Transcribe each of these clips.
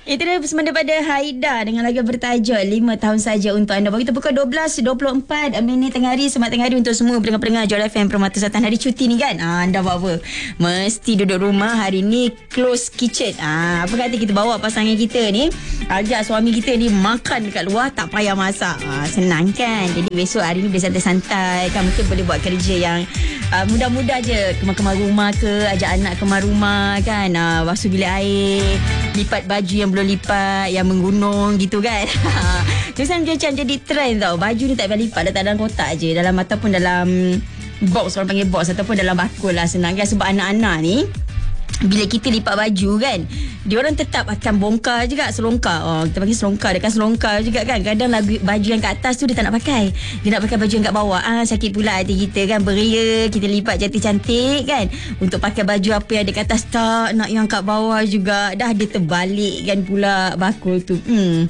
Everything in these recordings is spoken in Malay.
Itu dia pesan daripada Haida dengan lagu bertajuk 5 tahun saja untuk anda. Bagi kita pukul 12.24 minit tengah hari. Selamat tengah hari untuk semua pendengar-pendengar Jora FM Permata Selatan. Hari cuti ni kan, anda buat apa? Mesti duduk rumah. Hari ni close kitchen. Apa kata kita bawa pasangan kita ni, ajak suami kita ni makan dekat luar, tak payah masak. Senang kan? Jadi besok hari ni boleh santai-santai kan. Mungkin boleh buat kerja yang mudah-mudah je. Kemar-kemar rumah ke, ajak anak kemar rumah kan, basuh bilik air, lipat baju yang belum lipat, yang menggunung gitu kan. Terus macam jadi trend tau. Baju ni tak payah lipat, letak dalam kotak je, dalam ataupun dalam box, orang panggil box, ataupun dalam bakul lah. Senang kan. Sebab anak-anak ni bila kita lipat baju kan, diorang tetap akan bongkar juga selongkar. Kita panggil selongkar, dia kan selongkar juga kan. Kadang baju yang kat atas tu dia tak nak pakai, dia nak pakai baju yang kat bawah. Sakit pula hati kita kan. Beria kita lipat cantik-cantik kan, untuk pakai baju apa yang ada kat atas, tak nak yang kat bawah juga. Dah dia terbalik kan pula bakul tu.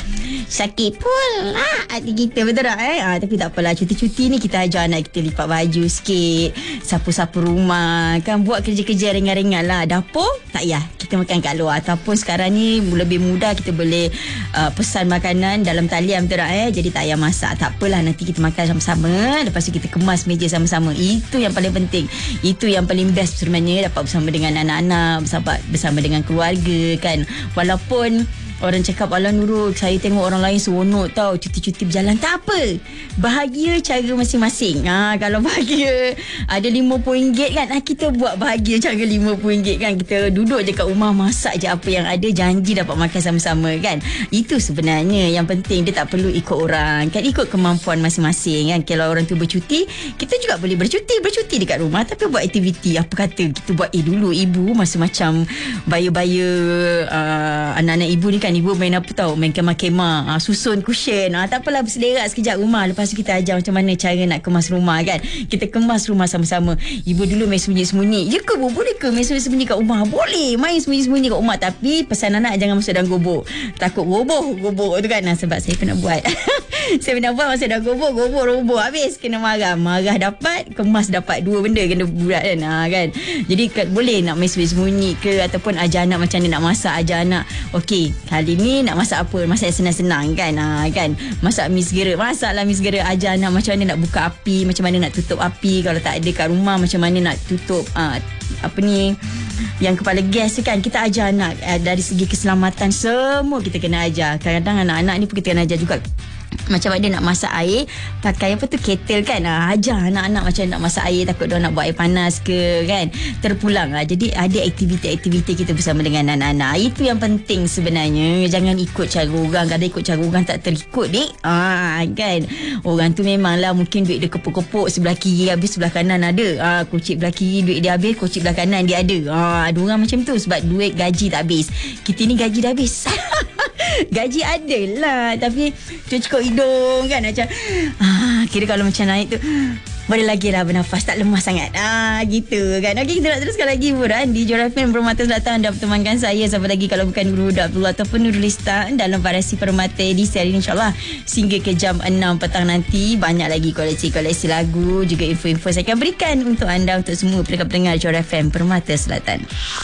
Sakit pula hati kita, betul tak? Tapi tak apalah, cuti-cuti ni kita ajar anak kita lipat baju sikit, sapu-sapu rumah kan, buat kerja-kerja ringan-ringan lah. Dapur tak payah kita makan kat luar. Ataupun sekarang ni lebih mudah, kita boleh pesan makanan dalam talian, betul tak? Jadi tak payah masak. Tak apalah, nanti kita makan sama-sama, lepas tu kita kemas meja sama-sama. Itu yang paling penting, itu yang paling best sebenarnya. Dapat bersama dengan anak-anak, bersama dengan keluarga kan. Walaupun orang cakap, alah Nurul, saya tengok orang lain seronok tau cuti-cuti berjalan. Tak apa, bahagia cara masing-masing. Kalau bahagia ada RM50 kan, kita buat bahagia cara RM50 kan. Kita duduk je kat rumah, masak je apa yang ada, janji dapat makan sama-sama kan. Itu sebenarnya yang penting. Dia tak perlu ikut orang kan, ikut kemampuan masing-masing kan. Kalau orang tu bercuti, kita juga boleh bercuti dekat rumah, tapi buat aktiviti. Apa kata kita buat dulu ibu masa macam baya-baya anak-anak ibu ni kan, ibu main apa tahu, main kemah-kemah, susun cushion. Tak apalah, berselerak sekejap rumah, lepas tu kita ajar macam mana cara nak kemas rumah kan. Kita kemas rumah sama-sama. Ibu dulu main sembunyi-sembunyi. Ya ke bu, boleh ke main sembunyi-sembunyi kat rumah? Boleh main sembunyi-sembunyi kat rumah, tapi pesan anak jangan masuk dalam gobok. Takut gobok tu kan. Sebab saya pernah buat saya pernah buat masuk dalam gobok habis kena marah dapat, kemas dapat, dua benda kena buat kan. Jadi boleh nak main sembunyi ke, ataupun ajar anak macam mana nak masak. Ajar anak, okey, kali ni nak masak apa, masak yang senang-senang kan. Kan masak mi segera, masaklah mi segera. Ajar anak macam mana nak buka api, macam mana nak tutup api. Kalau tak ada kat rumah, macam mana nak tutup apa ni, yang kepala gas tu kan. Kita ajar anak dari segi keselamatan, semua kita kena ajar. Kadang-kadang anak-anak ni pun kita kena ajar juga macam mana nak masak air pakai apa tu, kettle kan. Ajar anak-anak macam nak masak air, takut dia nak buat air panas ke kan, terpulang lah. Jadi ada aktiviti-aktiviti kita bersama dengan anak-anak. Itu yang penting sebenarnya. Jangan ikut cara orang. Kadang ikut cara orang tak terikut dek. Kan, orang tu memanglah mungkin duit dia kepuk-kepuk, sebelah kiri habis, sebelah kanan ada. Kocik belah kiri duit dia habis, kocik belah kanan dia ada. Ada orang macam tu sebab duit gaji tak habis. Kita ni gaji dah habis gaji ada lah, tapi cukup hidung kan, macam kira kalau macam naik tu boleh lagi lah bernafas, tak lemah sangat gitu kan. Okey, kita nak teruskan lagi hiburan di Jora FM Permata Selatan. Anda bertemankan saya siapa lagi kalau bukan Nurul Huda Abdullah ataupun Nurulista dalam variasi Permata edisi hari ini, insyaAllah sehingga ke jam 6 petang nanti. Banyak lagi koleksi-koleksi lagu, juga info-info saya akan berikan untuk anda, untuk semua pendengar Jora FM Permata Selatan.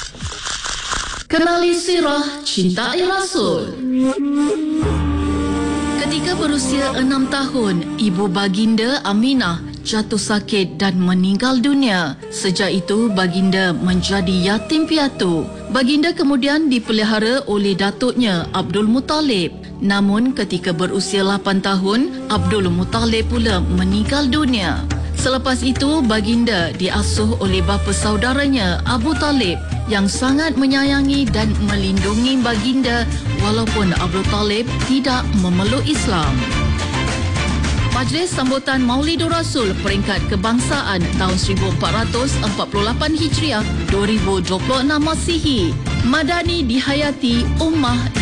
Kenali sirah cinta Rasul. Ketika berusia 6 tahun, ibu baginda Aminah jatuh sakit dan meninggal dunia. Sejak itu, baginda menjadi yatim piatu. Baginda kemudian dipelihara oleh datuknya Abdul Muttalib. Namun ketika berusia 8 tahun, Abdul Muttalib pula meninggal dunia. Selepas itu, baginda diasuh oleh bapa saudaranya Abu Talib yang sangat menyayangi dan melindungi baginda walaupun Abu Talib tidak memeluk Islam. Majlis Sambutan Maulidur Rasul Peringkat Kebangsaan tahun 1448 Hijriah 2026 Masihi. Madani dihayati ummah